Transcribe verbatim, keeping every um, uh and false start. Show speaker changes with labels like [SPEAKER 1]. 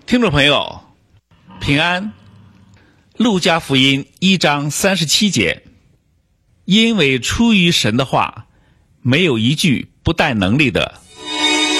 [SPEAKER 1] 听众朋友，平安。路加福音一章三十七节，因为出于神的话，没有一句不带能力的。